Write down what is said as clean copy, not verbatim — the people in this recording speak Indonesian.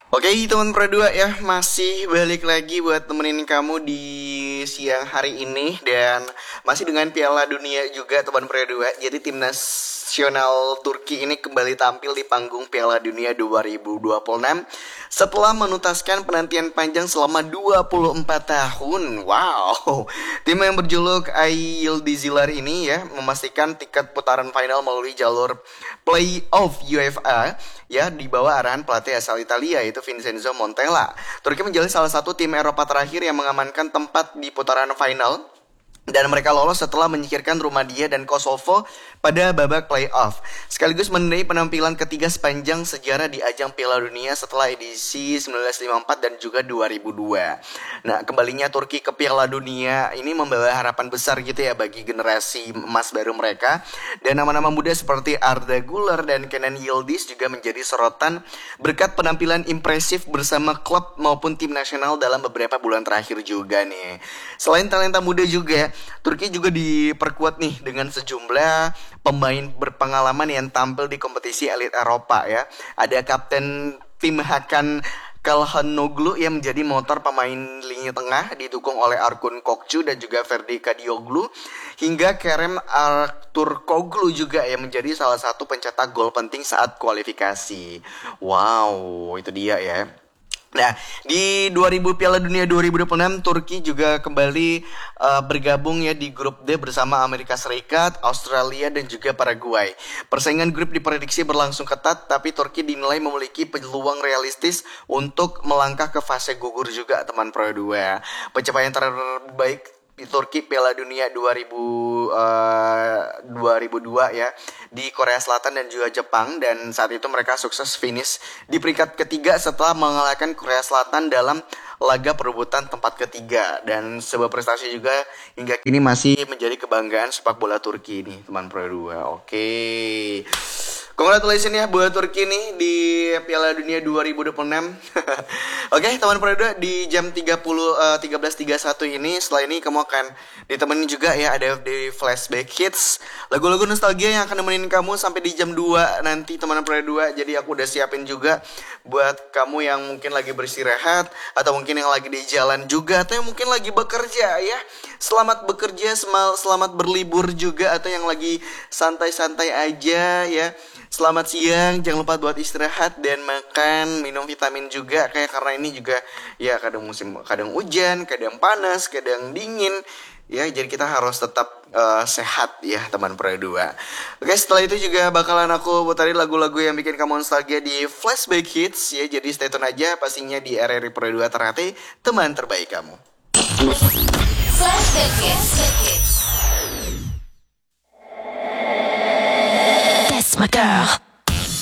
Oke teman Pro 2 ya, masih balik lagi buat temenin kamu di siang hari ini. Dan masih dengan Piala Dunia juga teman Pro 2. Jadi tim nasional Turki ini kembali tampil di panggung Piala Dunia 2026 setelah menuntaskan penantian panjang selama 24 tahun. Wow, tim yang berjuluk Ay Yıldızlar ini ya memastikan tiket putaran final melalui jalur playoff UEFA ya di bawah arahan pelatih asal Italia yaitu Vincenzo Montella. Turki menjadi salah satu tim Eropa terakhir yang mengamankan tempat di putaran final dan mereka lolos setelah menyingkirkan Rumania dan Kosovo pada babak playoff. Sekaligus menandai penampilan ketiga sepanjang sejarah di ajang Piala Dunia setelah edisi 1954 dan juga 2002. Nah, kembalinya Turki ke Piala Dunia ini membawa harapan besar gitu ya bagi generasi emas baru mereka. Dan nama-nama muda seperti Arda Güler dan Kenan Yildiz juga menjadi sorotan berkat penampilan impresif bersama klub maupun tim nasional dalam beberapa bulan terakhir juga nih. Selain talenta muda juga, Turki juga diperkuat nih dengan sejumlah pemain berpengalaman yang tampil di kompetisi elit Eropa ya. Ada kapten tim Hakan Calhanoglu yang menjadi motor pemain lini tengah didukung oleh Argun Kokcu dan juga Ferdi Kadioglu, hingga Kerem Aktürkoğlu juga yang menjadi salah satu pencetak gol penting saat kualifikasi. Wow, itu dia ya. Nah, di 2000 Piala Dunia 2026 Turki juga kembali bergabung ya di grup D bersama Amerika Serikat, Australia dan juga Paraguay. Persaingan grup diprediksi berlangsung ketat, tapi Turki dinilai memiliki peluang realistis untuk melangkah ke fase gugur juga teman Pro 2. Pencapaian terbaik di Turki Piala Dunia 2002 ya di Korea Selatan dan juga Jepang, dan saat itu mereka sukses finish di peringkat ketiga setelah mengalahkan Korea Selatan dalam laga perebutan tempat ketiga, dan sebuah prestasi juga hingga kini masih menjadi kebanggaan sepak bola Turki ini teman Pro 2. Oke. Congratulations ya buat Turki nih di Piala Dunia 2026. Oke, teman Pro 2 di jam 13.31 ini, setelah ini kamu akan ditemenin juga ya ada di Flashback Hits, lagu-lagu nostalgia yang akan nemenin kamu sampai di jam 2 nanti teman Pro 2. Jadi aku udah siapin juga buat kamu yang mungkin lagi beristirahat atau mungkin yang lagi di jalan juga atau yang mungkin lagi bekerja ya. Selamat bekerja, selamat berlibur juga, atau yang lagi santai-santai aja ya. Selamat siang, jangan lupa buat istirahat dan makan, minum vitamin juga kayak karena ini juga ya kadang hujan, kadang panas, kadang dingin. Ya, jadi kita harus tetap sehat ya teman Pro 2. Oke, setelah itu juga bakalan aku putarin lagu-lagu yang bikin kamu nostalgia di Flashback Hits ya. Jadi stay tune aja pastinya di RRI Pro 2 Ternate, teman terbaik kamu. Flashback Hits. That's my girl.